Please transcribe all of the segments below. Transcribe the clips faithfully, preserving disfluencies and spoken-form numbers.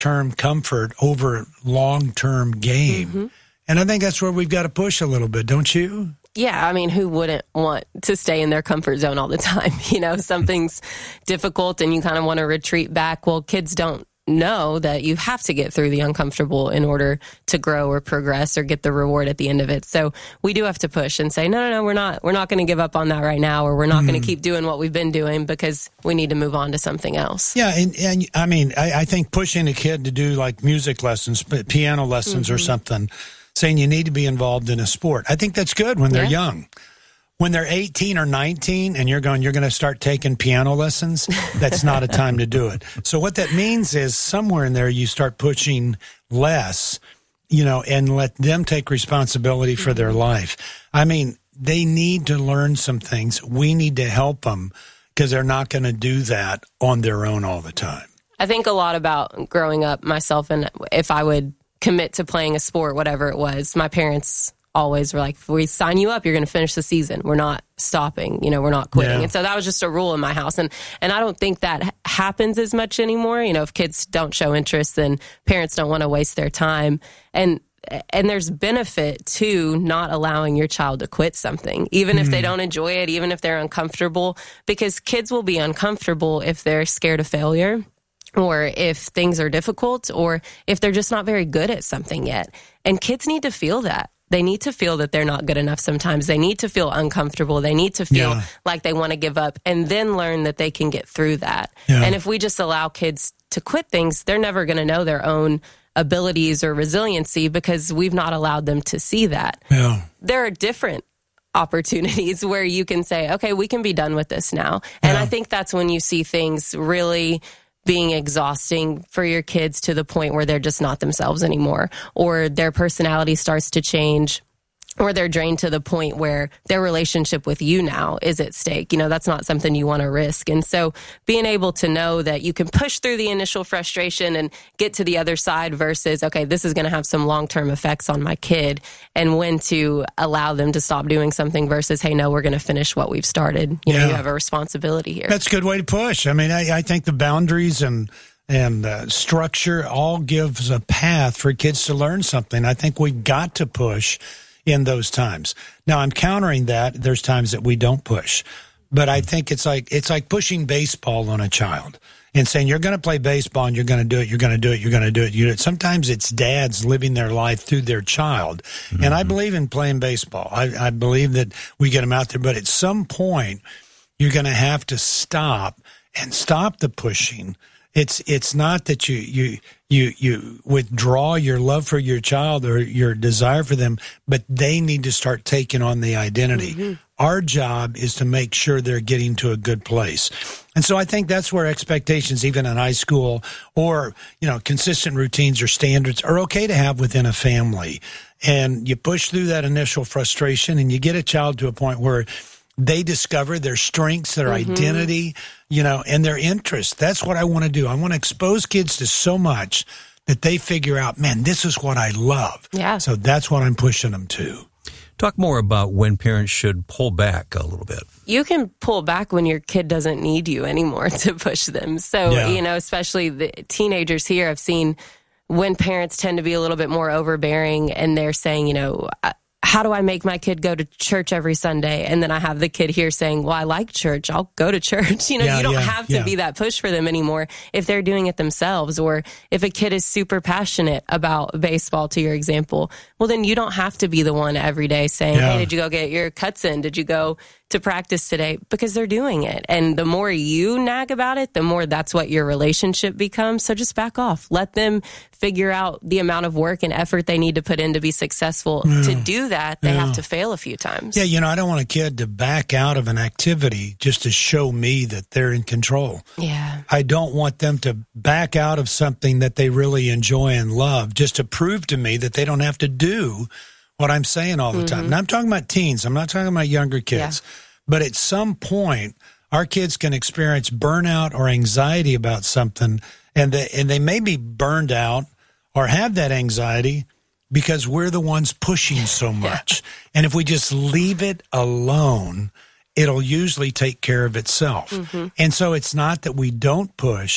term comfort over long-term game. Mm-hmm. And I think that's where we've got to push a little bit, don't you? Yeah, I mean, who wouldn't want to stay in their comfort zone all the time? You know, something's difficult and you kind of want to retreat back. Well, kids don't know that you have to get through the uncomfortable in order to grow or progress or get the reward at the end of it. So we do have to push and say, no, no, no, we're not, we're not going to give up on that right now, or we're not mm. going to keep doing what we've been doing, because we need to move on to something else. Yeah. And, and I mean, I, I think pushing a kid to do like music lessons, piano lessons mm-hmm. or something, saying you need to be involved in a sport, I think that's good when they're yeah. young. When they're eighteen or nineteen and you're going, you're going to start taking piano lessons, that's not a time to do it. So what that means is somewhere in there you start pushing less, you know, and let them take responsibility for their life. I mean, they need to learn some things. We need to help them, because they're not going to do that on their own all the time. I think a lot about growing up myself, and if I would commit to playing a sport, whatever it was, my parents always were like, if we sign you up, you're going to finish the season. We're not stopping, you know, we're not quitting. Yeah. And so that was just a rule in my house. And, and I don't think that happens as much anymore. You know, if kids don't show interest, then parents don't want to waste their time. And, and there's benefit to not allowing your child to quit something, even mm. if they don't enjoy it, even if they're uncomfortable, because kids will be uncomfortable if they're scared of failure, or if things are difficult, or if they're just not very good at something yet. And kids need to feel that. They need to feel that they're not good enough sometimes. They need to feel uncomfortable. They need to feel yeah. like they want to give up, and then learn that they can get through that. Yeah. And if we just allow kids to quit things, they're never going to know their own abilities or resiliency, because we've not allowed them to see that. Yeah. There are different opportunities where you can say, okay, we can be done with this now. And yeah. I think that's when you see things really being exhausting for your kids, to the point where they're just not themselves anymore, or their personality starts to change, or they're drained to the point where their relationship with you now is at stake. You know, that's not something you want to risk. And so being able to know that you can push through the initial frustration and get to the other side, versus, okay, this is going to have some long-term effects on my kid, and when to allow them to stop doing something, versus, hey, no, we're going to finish what we've started. You know, yeah. you have a responsibility here. That's a good way to push. I mean, I, I think the boundaries and and uh, structure all gives a path for kids to learn something. I think we've got to push in those times. Now, I'm countering that. There's times that we don't push, but I think it's like it's like pushing baseball on a child and saying, you're going to play baseball and you're going to do it, you're going to do it, you're going to do it. You do it. Sometimes it's dads living their life through their child. Mm-hmm. And I believe in playing baseball. I, I believe that we get them out there, but at some point you're going to have to stop and stop the pushing. It's it's not that you you you you withdraw your love for your child or your desire for them, but they need to start taking on the identity. Mm-hmm. Our job is to make sure they're getting to a good place. And so I think that's where expectations, even in high school, or, you know, consistent routines or standards are okay to have within a family. And you push through that initial frustration and you get a child to a point where they discover their strengths, their mm-hmm. identity, you know, and their interests. That's what I want to do. I want to expose kids to so much that they figure out, man, this is what I love. Yeah. So that's what I'm pushing them to. Talk more about when parents should pull back a little bit. You can pull back when your kid doesn't need you anymore to push them. So, yeah. you know, especially the teenagers here, I've seen when parents tend to be a little bit more overbearing and they're saying, you know, how do I make my kid go to church every Sunday? And then I have the kid here saying, well, I like church. I'll go to church. You know, yeah, you don't yeah, have to yeah. be that push for them anymore if they're doing it themselves. Or if a kid is super passionate about baseball, to your example, well, then you don't have to be the one every day saying, yeah. hey, did you go get your cuts in? Did you go to practice today? Because they're doing it. And the more you nag about it, the more that's what your relationship becomes. So just back off. Let them figure out the amount of work and effort they need to put in to be successful. Yeah. To do that, they yeah. have to fail a few times. Yeah, you know, I don't want a kid to back out of an activity just to show me that they're in control. Yeah. I don't want them to back out of something that they really enjoy and love just to prove to me that they don't have to do what I'm saying all the mm-hmm. time. And I'm talking about teens. I'm not talking about younger kids. Yeah. But at some point, our kids can experience burnout or anxiety about something, and they, and they may be burned out or have that anxiety because we're the ones pushing so much. Yeah. And if we just leave it alone, it'll usually take care of itself. Mm-hmm. And so it's not that we don't push.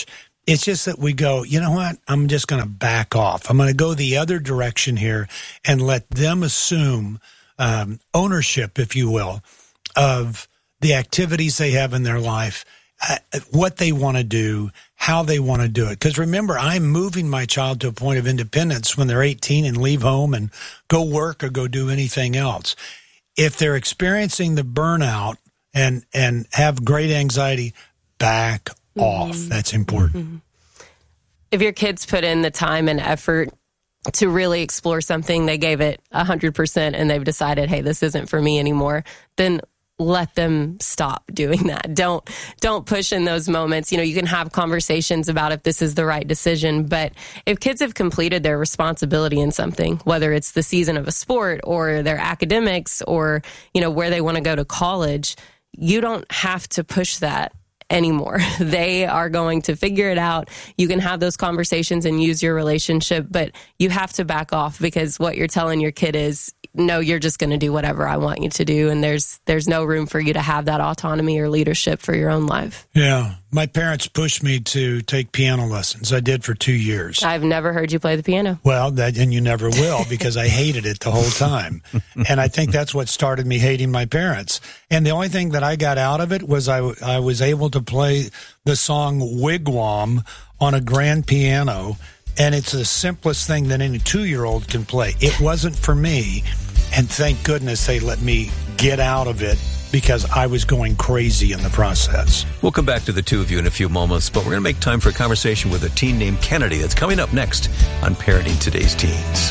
It's just that we go, you know what? I'm just going to back off. I'm going to go the other direction here and let them assume um, ownership, if you will, of the activities they have in their life, uh, what they want to do, how they want to do it. Because remember, I'm moving my child to a point of independence when they're eighteen and leave home and go work or go do anything else. If they're experiencing the burnout and, and have great anxiety, back mm-hmm. off. That's important. Mm-hmm. If your kids put in the time and effort to really explore something, they gave it one hundred percent and they've decided, hey, this isn't for me anymore, then let them stop doing that. Don't don't push in those moments. You know, you can have conversations about if this is the right decision, but if kids have completed their responsibility in something, whether it's the season of a sport or their academics or, you know, where they want to go to college, you don't have to push that anymore. They are going to figure it out. You can have those conversations and use your relationship, but you have to back off because what you're telling your kid is, no, you're just going to do whatever I want you to do. And there's there's no room for you to have that autonomy or leadership for your own life. Yeah. My parents pushed me to take piano lessons. I did for two years. I've never heard you play the piano. Well, that, and you never will because I hated it the whole time. And I think that's what started me hating my parents. And the only thing that I got out of it was I, I was able to play the song Wigwam on a grand piano. And it's the simplest thing that any two-year-old can play. It wasn't for me, and thank goodness they let me get out of it because I was going crazy in the process. We'll come back to the two of you in a few moments, but we're going to make time for a conversation with a teen named Kennedy that's coming up next on Parenting Today's Teens.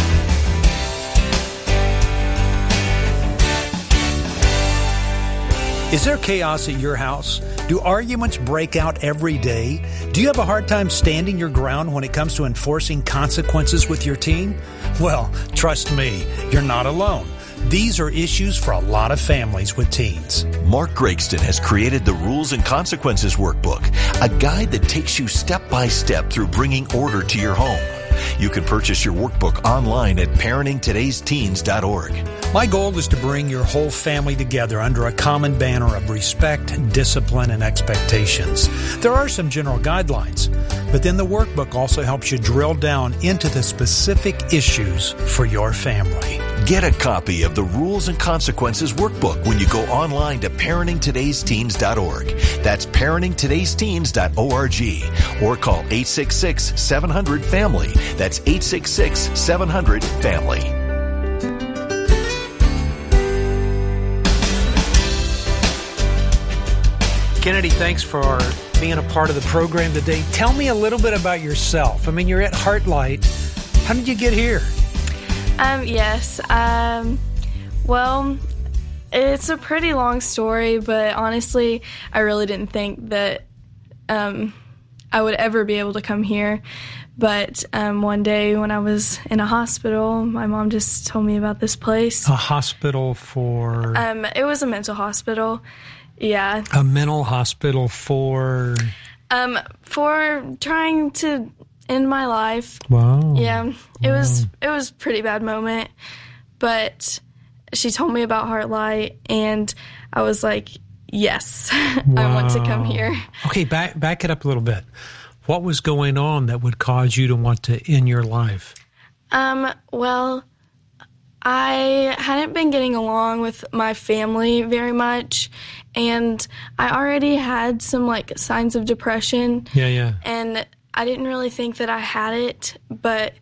Is there chaos at your house? Do arguments break out every day? Do you have a hard time standing your ground when it comes to enforcing consequences with your teen? Well, trust me, you're not alone. These are issues for a lot of families with teens. Mark Gregston has created the Rules and Consequences Workbook, a guide that takes you step by step through bringing order to your home. You can purchase your workbook online at parenting todays teens dot org. My goal is to bring your whole family together under a common banner of respect, discipline, and expectations. There are some general guidelines, but then the workbook also helps you drill down into the specific issues for your family. Get a copy of the Rules and Consequences Workbook when you go online to parenting todays teens dot org. That's parenting todays teens dot org. Or call eight six six, seven hundred, family. That's eight six six, seven hundred, family. Kennedy, thanks for being a part of the program today. Tell me a little bit about yourself. I mean, you're at Heartlight. How did you get here? Um, yes. Um, well, it's a pretty long story, but honestly, I really didn't think that um, I would ever be able to come here. But um, one day when I was in a hospital, my mom just told me about this place. A hospital for? Um, it was a mental hospital. Yeah. A mental hospital for? Um, for trying to end my life. Wow. Yeah. It wow. was it was a pretty bad moment. But she told me about Heartlight and I was like, yes, wow. I want to come here. Okay, back back it up a little bit. What was going on that would cause you to want to end your life? Um, well, I hadn't been getting along with my family very much, and I already had some, like, signs of depression. Yeah, yeah. And I didn't really think that I had it, but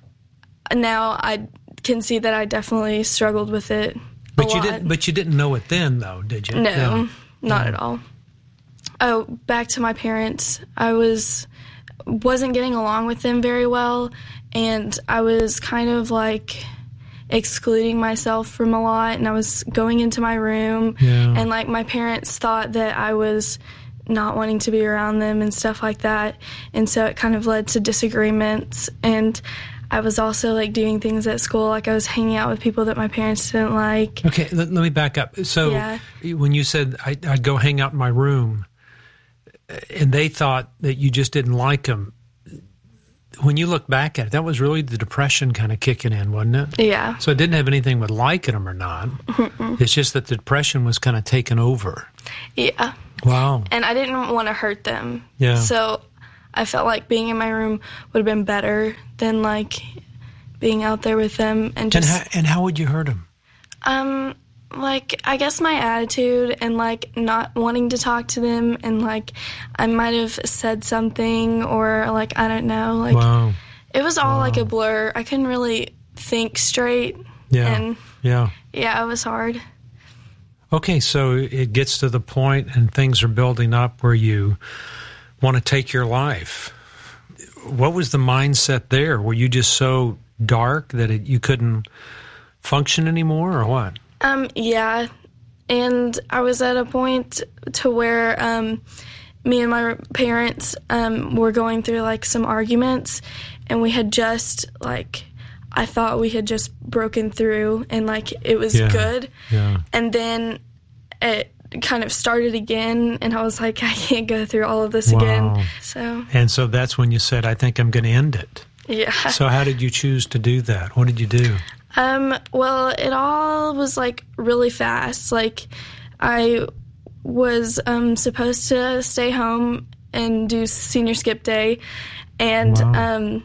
now I can see that I definitely struggled with it a but you lot. didn't. But you didn't know it then, though, did you? No, no. not no. at all. Oh, back to my parents. I was wasn't getting along with them very well, and I was kind of like excluding myself from a lot, and I was going into my room, yeah. and like my parents thought that I was not wanting to be around them and stuff like that, and so it kind of led to disagreements. And I was also like doing things at school, like I was hanging out with people that my parents didn't like. Okay, let, let me back up. So yeah. when you said I, I'd go hang out in my room, and they thought that you just didn't like them, when you look back at it, that was really the depression kind of kicking in, wasn't it? Yeah. So it didn't have anything with liking them or not. Mm-mm. It's just that the depression was kind of taken over. Yeah. Wow. And I didn't want to hurt them. Yeah. So I felt like being in my room would have been better than like being out there with them. And just and how, and how would you hurt them? Um, like I guess my attitude and like not wanting to talk to them, and like I might have said something, or like I don't know, like wow. it was all wow. like a blur. I couldn't really think straight. Yeah. And yeah. Yeah, it was hard. Okay, so it gets to the point and things are building up where you want to take your life. What was the mindset there? Were you just so dark that it, you couldn't function anymore, or what? Um, yeah, and I was at a point to where um, me and my parents um, were going through like some arguments, and we had just like I thought we had just broken through, and like it was yeah. good, yeah. and then it kind of started again, and I was like, I can't go through all of this wow. again. So and so that's when you said, I think I'm going to end it. Yeah. So how did you choose to do that? What did you do? Um, well, it all was like really fast. Like I was um, supposed to stay home and do senior skip day, and wow. um,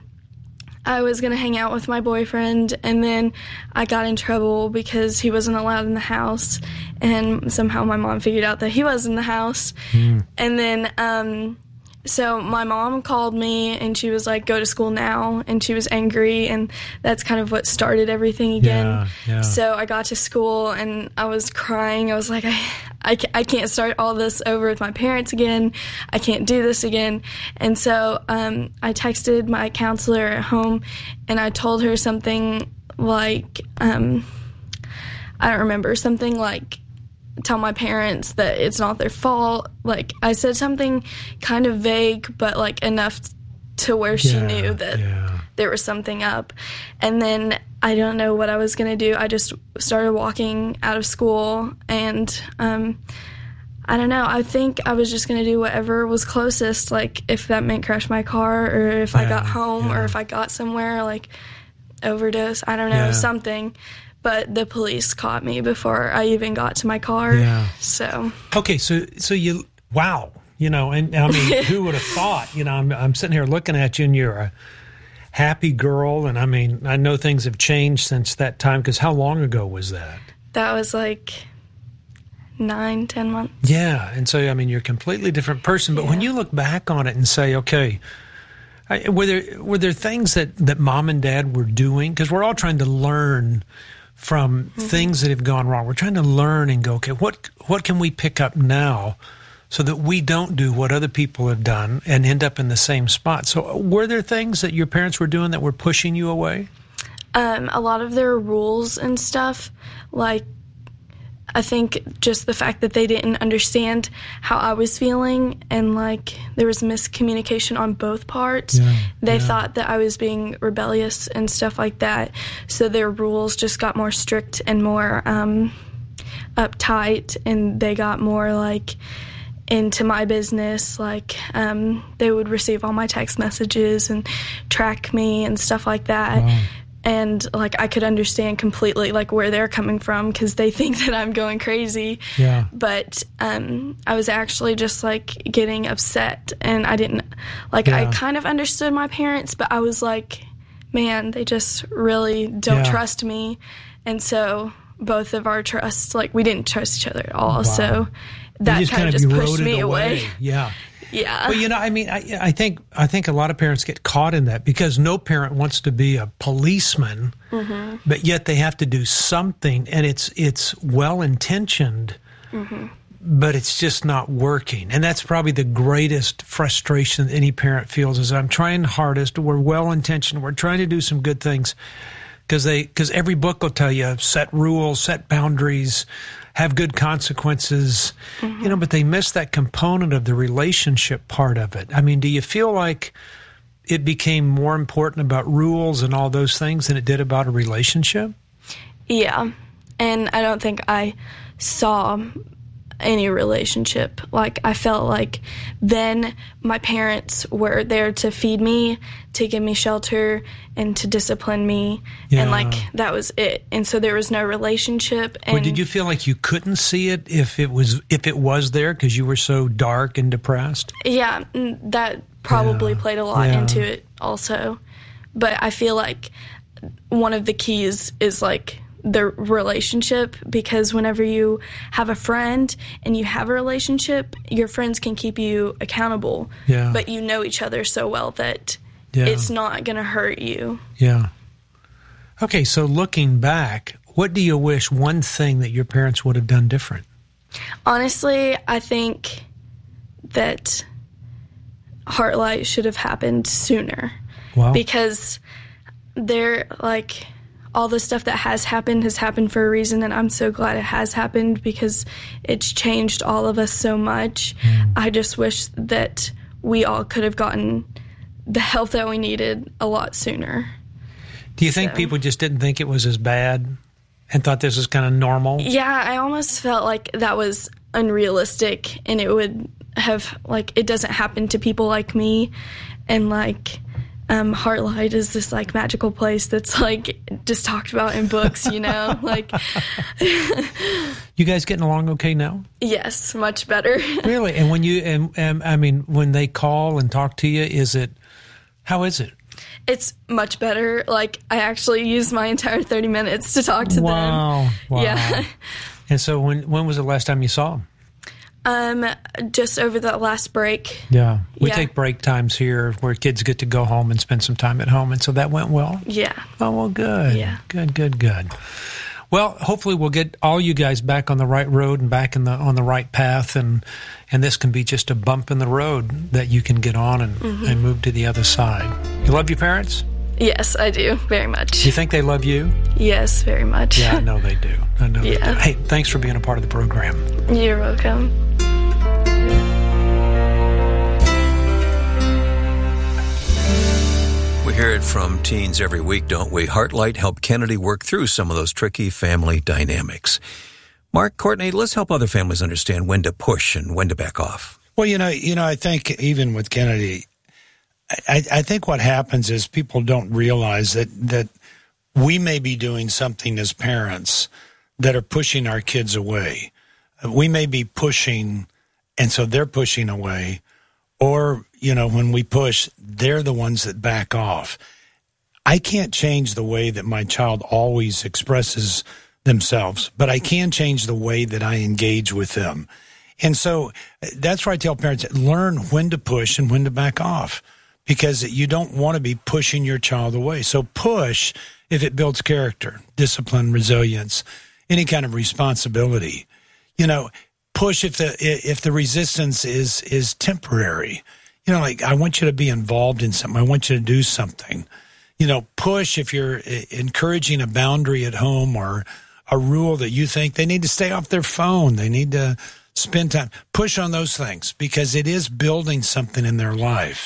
I was going to hang out with my boyfriend, and then I got in trouble because he wasn't allowed in the house, and somehow my mom figured out that he was in the house. Mm. And then um, so my mom called me, and she was like, go to school now, and she was angry, and that's kind of what started everything again. Yeah, yeah. So I got to school, and I was crying. I was like, I, I, I can't start all this over with my parents again. I can't do this again. And so um, I texted my counselor at home, and I told her something like, um, I don't remember, something like, tell my parents that it's not their fault. Like, I said something kind of vague, but like enough to where she yeah, knew that yeah. there was something up. And then I don't know what I was going to do. I just started walking out of school, and um, I don't know. I think I was just going to do whatever was closest, like if that meant crash my car, or if yeah, I got home, yeah. or if I got somewhere, like overdose. I don't know, yeah. something. But the police caught me before I even got to my car. Yeah. So okay, so so you wow, you know, and I mean, who would have thought? You know, I'm I'm sitting here looking at you, and you're a happy girl, and I mean, I know things have changed since that time. Because how long ago was that? that was like nine, ten months. Yeah, and so I mean, you're a completely different person. But Yeah. when you look back on it and say, okay, I, were there were there things that that mom and dad were doing? Because we're all trying to learn from mm-hmm. things that have gone wrong. We're trying to learn and go, okay, what what can we pick up now so that we don't do what other people have done and end up in the same spot? So were there things that your parents were doing that were pushing you away? Um, a lot of their rules and stuff, like I think just the fact that they didn't understand how I was feeling, and like there was miscommunication on both parts. Yeah, they yeah. thought that I was being rebellious and stuff like that. So their rules just got more strict and more um, uptight, and they got more like into my business. Like um, they would receive all my text messages and track me and stuff like that. Wow. And like I could understand completely like where they're coming from, because they think that I'm going crazy. Yeah. But um, I was actually just like getting upset, and I didn't like. Yeah. I kind of understood my parents, but I was like, man, they just really don't Yeah. trust me, and so both of our trusts, like we didn't trust each other at all. Wow. So You that just kind of kind just of pushed eroded me away. away. Yeah. Yeah. Well, you know, I mean, I, I think I think a lot of parents get caught in that, because no parent wants to be a policeman, mm-hmm. but yet they have to do something, and it's it's well intentioned, mm-hmm. but it's just not working. And that's probably the greatest frustration that any parent feels, is I'm trying hardest, we're well intentioned, we're trying to do some good things, because they because every book will tell you set rules, set boundaries, have good consequences, mm-hmm. you know, but they miss that component of the relationship part of it. I mean, do you feel like it became more important about rules and all those things than it did about a relationship? Yeah. And I don't think I saw any relationship. Like, I felt like then my parents were there to feed me, to give me shelter, and to discipline me. Yeah. And, like, that was it. And so there was no relationship. And Or did you feel like you couldn't see it if it was if it was there because you were so dark and depressed? Yeah, that probably Yeah. played a lot Yeah. into it also. But I feel like one of the keys is like the relationship, because whenever you have a friend and you have a relationship, your friends can keep you accountable. Yeah. But you know each other so well that Yeah. it's not going to hurt you. Yeah. Okay, so looking back, what do you wish one thing that your parents would have done different? Honestly, I think that Heartlight should have happened sooner. Wow. Because they're like, all the stuff that has happened has happened for a reason, and I'm so glad it has happened because it's changed all of us so much. Mm. I just wish that we all could have gotten the help that we needed a lot sooner. Do you think So- people just didn't think it was as bad and thought this was kind of normal? Yeah, I almost felt like that was unrealistic, and it would have, like, it doesn't happen to people like me, and, like, um, Heartlight is this, like, magical place that's, like, just talked about in books, you know? Like, You guys getting along okay now? yes, much better. Really? And when you, and, and I mean, when they call and talk to you, is it, how is it? It's much better. Like, I actually used my entire thirty minutes to talk to Wow. them. Wow. Yeah. And so when when was the last time you saw them? Um, just over the last break. Yeah. We Yeah. take break times here where kids get to go home and spend some time at home. And so that went well? Yeah. Oh, well, good. Yeah. Good, good, good. Well, hopefully we'll get all you guys back on the right road and back in the on the right path, and and this can be just a bump in the road that you can get on and, Mm-hmm. and move to the other side. You love your parents? Yes, I do. Very Do much. you think they love you? Yes, very much. Yeah, I know they do. I know they Yeah. do. Hey, thanks for being a part of the program. You're welcome. We hear it from teens every week, don't we? Heartlight helped Kennedy work through some of those tricky family dynamics. Mark, Courtney, let's help other families understand when to push and when to back off. Well, you know, you know, I think even with Kennedy, I, I think what happens is people don't realize that that we may be doing something as parents that are pushing our kids away. We may be pushing, and so they're pushing away. Or, you know, when we push, they're the ones that back off. I can't change the way that my child always expresses themselves, but I can change the way that I engage with them. And so that's why I tell parents, learn when to push and when to back off, because you don't want to be pushing your child away. So push if it builds character, discipline, resilience, any kind of responsibility. You know, push if the if the resistance is is temporary. You know, like, I want you to be involved in something. I want you to do something. You know, push if you're encouraging a boundary at home or a rule that you think they need to stay off their phone. They need to spend time. Push on those things because it is building something in their life.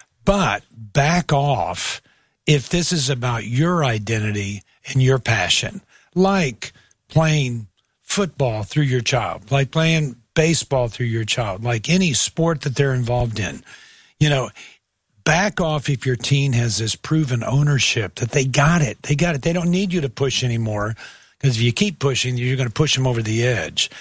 But back off if this is about your identity and your passion, like playing football through your child, like playing baseball through your child, like any sport that they're involved in. You know, back off if your teen has this proven ownership that they got it. They got it. They don't need you to push anymore, because if you keep pushing, you're going to push them over the edge.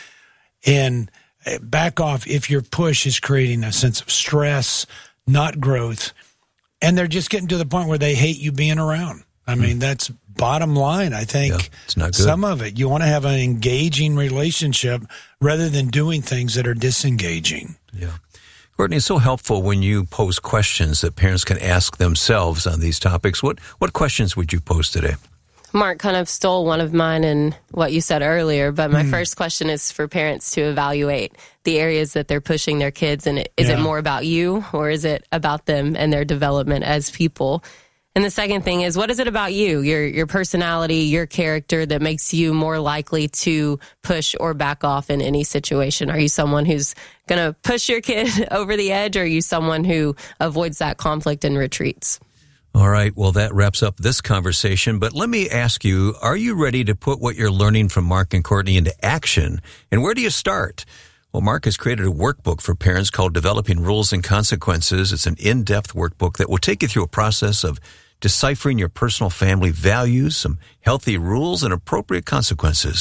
And back off if your push is creating a sense of stress, not growth, and they're just getting to the point where they hate you being around. I mean, that's bottom line. I think Yeah, it's not good. Some of it, you want to have an engaging relationship rather than doing things that are disengaging. Yeah. Courtney, it's so helpful when you pose questions that parents can ask themselves on these topics. What what questions would you pose today? Mark kind of stole one of mine in what you said earlier, but my Hmm. first question is for parents to evaluate the areas that they're pushing their kids. And is Yeah. it more about you, or is it about them and their development as people? And the second thing is, what is it about you, your your personality, your character that makes you more likely to push or back off in any situation? Are you someone who's going to push your kid over the edge, or are you someone who avoids that conflict and retreats? All right, well, that wraps up this conversation, but let me ask you, are you ready to put what you're learning from Mark and Courtney into action? And where do you start? Well, Mark has created a workbook for parents called Developing Rules and Consequences. It's an in-depth workbook that will take you through a process of deciphering your personal family values, some healthy rules, and appropriate consequences.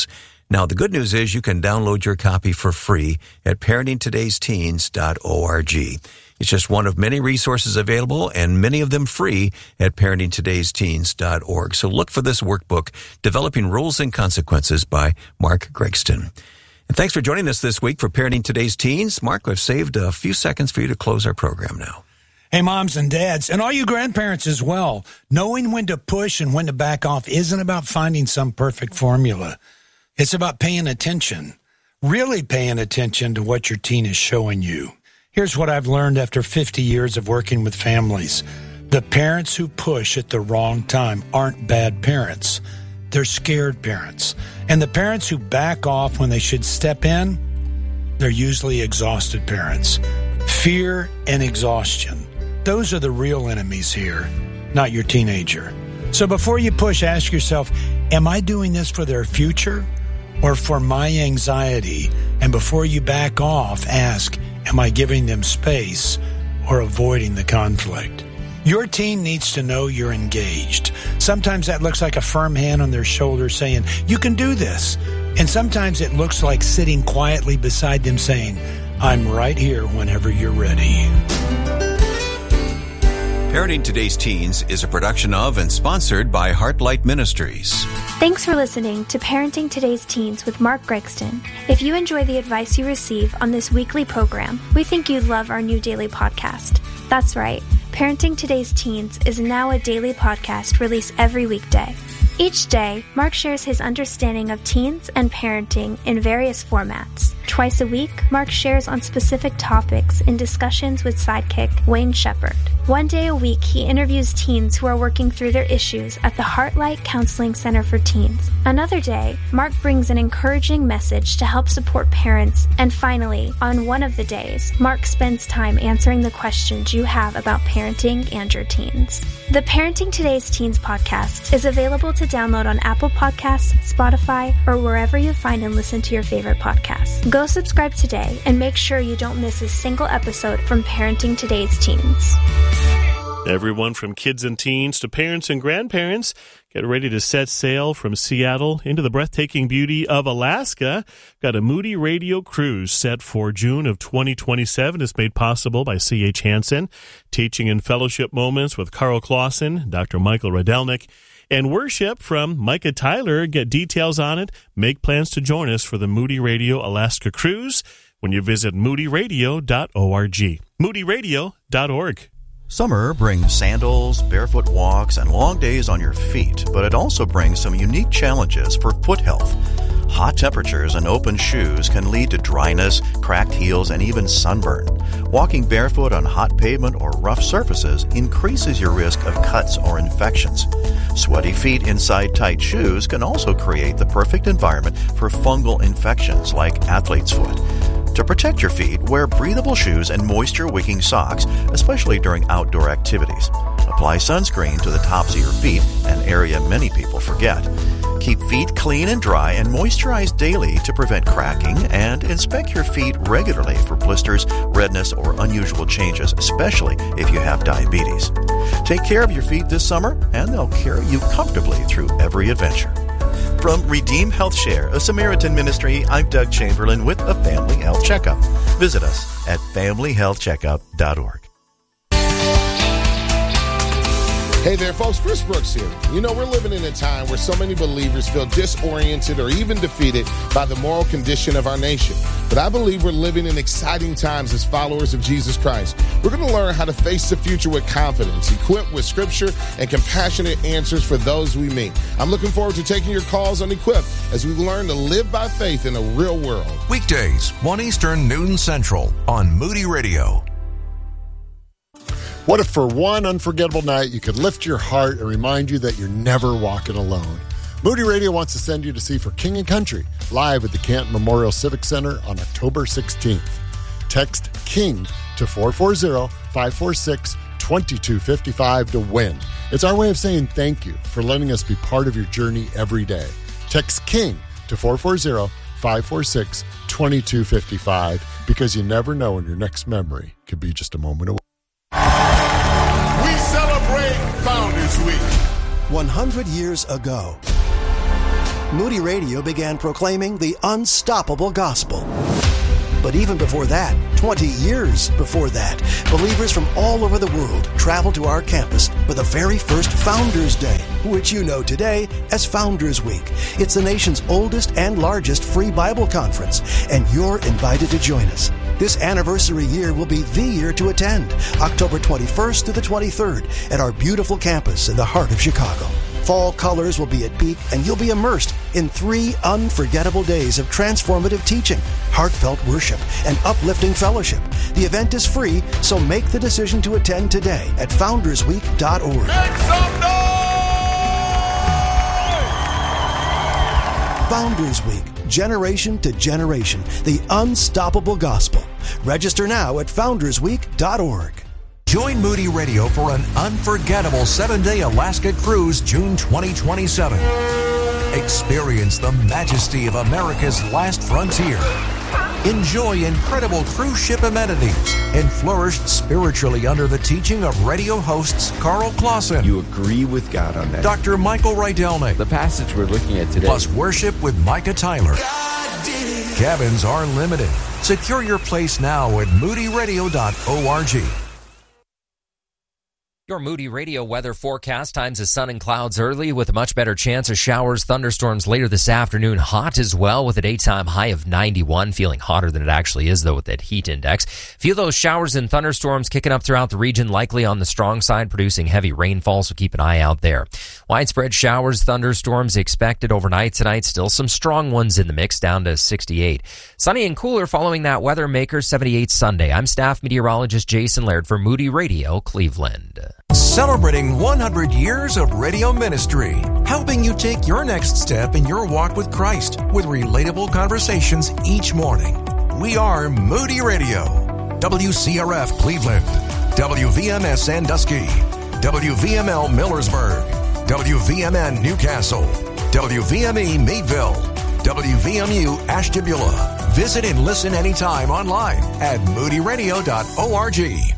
Now, the good news is you can download your copy for free at parenting todays teens dot org. It's just one of many resources available, and many of them free at parenting todays teens dot org. So look for this workbook, Developing Rules and Consequences by Mark Gregston. And thanks for joining us this week for Parenting Today's Teens. Mark, I've saved a few seconds for you to close our program now. Hey, moms and dads, and all you grandparents as well, knowing when to push and when to back off isn't about finding some perfect formula. It's about paying attention, really paying attention to what your teen is showing you. Here's what I've learned after fifty years of working with families. The parents who push at the wrong time aren't bad parents. They're scared parents. And the parents who back off when they should step in, they're usually exhausted parents. Fear and exhaustion. Those are the real enemies here, not your teenager. So before you push, ask yourself, am I doing this for their future or for my anxiety? And before you back off, ask, am I giving them space or avoiding the conflict? Your teen needs to know you're engaged. Sometimes that looks like a firm hand on their shoulder saying, you can do this. And sometimes it looks like sitting quietly beside them saying, I'm right here whenever you're ready. Parenting Today's Teens is a production of and sponsored by Heartlight Ministries. Thanks for listening to Parenting Today's Teens with Mark Gregston. If you enjoy the advice you receive on this weekly program, we think you'd love our new daily podcast. That's right, Parenting Today's Teens is now a daily podcast released every weekday. Each day, Mark shares his understanding of teens and parenting in various formats. Twice a week, Mark shares on specific topics in discussions with sidekick Wayne Shepherd. One day a week, he interviews teens who are working through their issues at the Heartlight Counseling Center for Teens. Another day, Mark brings an encouraging message to help support parents. And finally, on one of the days, Mark spends time answering the questions you have about parenting and your teens. The Parenting Today's Teens podcast is available to download on Apple Podcasts, Spotify, or wherever you find and listen to your favorite podcasts. Go subscribe today and make sure you don't miss a single episode from Parenting Today's Teens. Everyone from kids and teens to parents and grandparents, get ready to set sail from Seattle into the breathtaking beauty of Alaska. Got a Moody Radio cruise set for June of twenty twenty-seven. It's made possible by C H Hansen, teaching and fellowship moments with Carl Clausen, Doctor Michael Radelnik, and worship from Micah Tyler. Get details on it. Make plans to join us for the Moody Radio Alaska cruise when you visit moody radio dot org. moody radio dot org. Summer brings sandals, barefoot walks, and long days on your feet, but it also brings some unique challenges for foot health. Hot temperatures and open shoes can lead to dryness, cracked heels, and even sunburn. Walking barefoot on hot pavement or rough surfaces increases your risk of cuts or infections. Sweaty feet inside tight shoes can also create the perfect environment for fungal infections like athlete's foot. To protect your feet, wear breathable shoes and moisture-wicking socks, especially during outdoor activities. Apply sunscreen to the tops of your feet, an area many people forget. Keep feet clean and dry and moisturize daily to prevent cracking, and inspect your feet regularly for blisters, redness, or unusual changes, especially if you have diabetes. Take care of your feet this summer, and they'll carry you comfortably through every adventure. From Redeem Health Share, a Samaritan ministry, I'm Doug Chamberlain with a Family Health Checkup. Visit us at family health checkup dot org. Hey there, folks. Chris Brooks here. You know, we're living in a time where so many believers feel disoriented or even defeated by the moral condition of our nation. But I believe we're living in exciting times as followers of Jesus Christ. We're going to learn how to face the future with confidence, equipped with scripture and compassionate answers for those we meet. I'm looking forward to taking your calls on Equip as we learn to live by faith in a real world. Weekdays, one Eastern, noon Central on Moody Radio. What if for one unforgettable night you could lift your heart and remind you that you're never walking alone? Moody Radio wants to send you to see For King and Country live at the Canton Memorial Civic Center on October sixteenth. Text KING to four four zero, five four six, two two five five to win. It's our way of saying thank you for letting us be part of your journey every day. Text KING to four four zero, five four six, two two five five because you never know when your next memory could be just a moment away. We celebrate Founders Week. one hundred years ago, Moody Radio began proclaiming the unstoppable gospel. But even before that, twenty years before that, believers from all over the world traveled to our campus for the very first Founders Day, which you know today as Founders Week. It's the nation's oldest and largest free Bible conference, and you're invited to join us. This anniversary year will be the year to attend, October twenty-first to the twenty-third, at our beautiful campus in the heart of Chicago. Fall colors will be at peak, and you'll be immersed in three unforgettable days of transformative teaching, heartfelt worship, and uplifting fellowship. The event is free, so make the decision to attend today at founders week dot org. Make some noise! Founders Week, generation to generation, the unstoppable gospel. Register now at founders week dot org. Join Moody Radio for an unforgettable seven-day Alaska cruise June twenty twenty-seven. Experience the majesty of America's last frontier. Enjoy incredible cruise ship amenities and flourish spiritually under the teaching of radio hosts Carl Clausen. You agree with God on that. Doctor Michael Rydelnik. The passage we're looking at today. Plus worship with Micah Tyler. Cabins are limited. Secure your place now at moody radio dot org. Your Moody Radio weather forecast times is sun and clouds early with a much better chance of showers, thunderstorms later this afternoon. Hot as well with a daytime high of ninety-one, feeling hotter than it actually is though with that heat index. Feel those showers and thunderstorms kicking up throughout the region, likely on the strong side, producing heavy rainfall, so keep an eye out there. Widespread showers, thunderstorms expected overnight tonight. Still some strong ones in the mix, down to sixty-eight. Sunny and cooler following that weather maker, seventy-eight Sunday. I'm staff meteorologist Jason Laird for Moody Radio, Cleveland. Celebrating one hundred years of radio ministry, helping you take your next step in your walk with Christ with relatable conversations each morning. We are Moody Radio, W C R F Cleveland, W V M S Sandusky, W V M L Millersburg, W V M N Newcastle, W V M E Meadville, W V M U Ashtabula. Visit and listen anytime online at moody radio dot org.